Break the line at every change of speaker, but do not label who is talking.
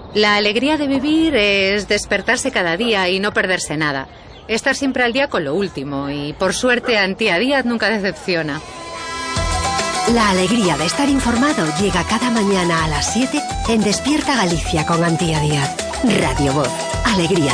La alegría de vivir es despertarse cada día y no perderse nada. Estar siempre al día con lo último y, por suerte, Antía Díaz nunca decepciona.
La alegría de estar informado llega cada mañana a las 7 en Despierta Galicia con Antía Díaz. Radio Voz. Alegría.